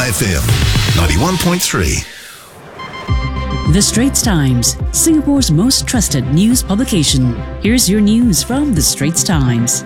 1FM 91.3. The Straits Times, Singapore's most trusted news publication. Here's your news from The Straits Times.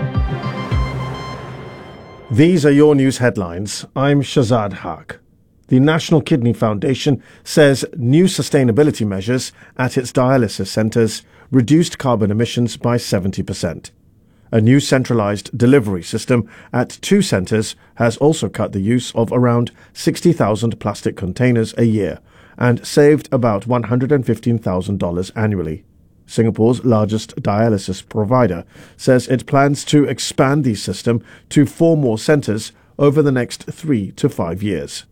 These are your news headlines. I'm Shazad Haq. The National Kidney Foundation says new sustainability measures at its dialysis centres reduced carbon emissions by 70%. A new centralised delivery system at 2 centres has also cut the use of around 60,000 plastic containers a year and saved about $115,000 annually. Singapore's largest dialysis provider says it plans to expand the system to 4 more centres over the next 3 to 5 years.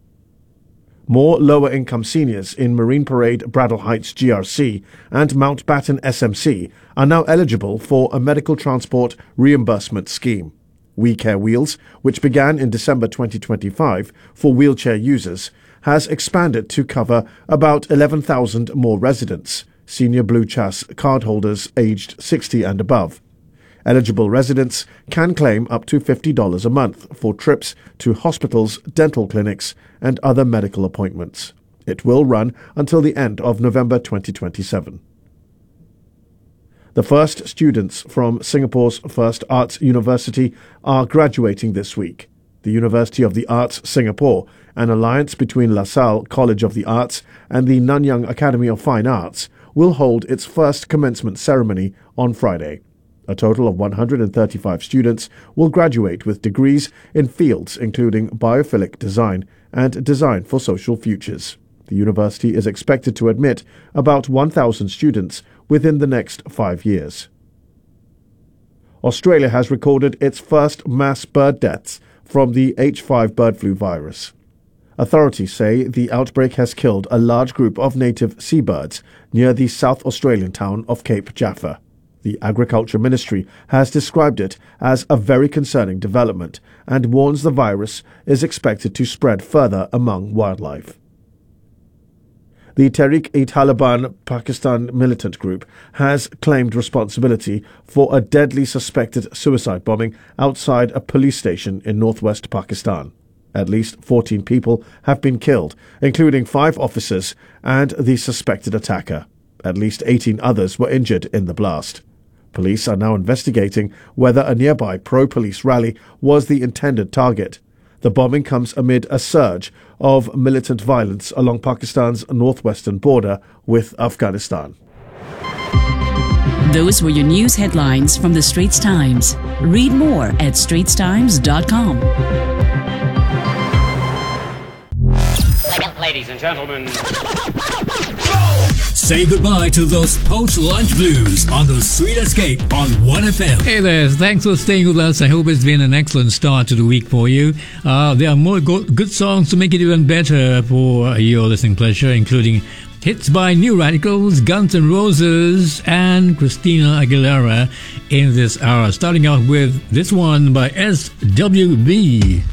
More lower-income seniors in Marine Parade Bradle Heights GRC and Mountbatten SMC are now eligible for a medical transport reimbursement scheme. We Care Wheels, which began in December 2025 for wheelchair users, has expanded to cover about 11,000 more residents, senior Blue CHAS cardholders aged 60 and above. Eligible residents can claim up to $50 a month for trips to hospitals, dental clinics, and other medical appointments. It will run until the end of November 2027. The first students from Singapore's first arts university are graduating this week. The University of the Arts Singapore, an alliance between LaSalle College of the Arts and the Nanyang Academy of Fine Arts, will hold its first commencement ceremony on Friday. A total of 135 students will graduate with degrees in fields including biophilic design and design for social futures. The university is expected to admit about 1,000 students within the next 5 years. Australia has recorded its first mass bird deaths from the H5 bird flu virus. Authorities say the outbreak has killed a large group of native seabirds near the South Australian town of Cape Jaffa. The Agriculture Ministry has described it as a very concerning development and warns the virus is expected to spread further among wildlife. The Tehreek-e-Taliban Pakistan militant group has claimed responsibility for a deadly suspected suicide bombing outside a police station in northwest Pakistan. At least 14 people have been killed, including 5 officers and the suspected attacker. At least 18 others were injured in the blast. Police are now investigating whether a nearby pro-police rally was the intended target. The bombing comes amid a surge of militant violence along Pakistan's northwestern border with Afghanistan. Those were your news headlines from The Straits Times. Read more at straitstimes.com. Ladies and gentlemen, say goodbye to those post-lunch blues on the Sweet Escape on 1FM. Hey there, thanks for staying with us. I hope it's been an excellent start to the week for you. There are more good songs to make it even better for your listening pleasure, including hits by New Radicals, Guns N' Roses, and Christina Aguilera in this hour. Starting out with this one by SWB.